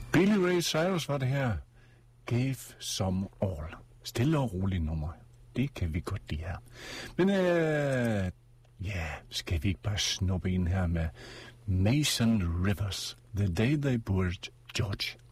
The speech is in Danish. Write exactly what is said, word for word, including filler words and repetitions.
Billy Ray Cyrus var det her. Gave Some All. Stille og roligt nummer. Det kan vi godt lide her. Men øh, ja, skal vi ikke bare snuppe ind her med Mason Rivers, The Day They Buried George